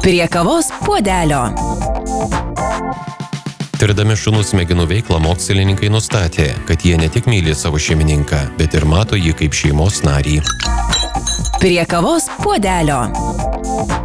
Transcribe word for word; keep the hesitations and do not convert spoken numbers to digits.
Prie kavos puodelio. Tirdami šunų smegenų veiklą, mokslininkai nustatė, kad jie ne tik myli savo šeimininką, bet ir mato jį kaip šeimos narį. Prie kavos puodelio.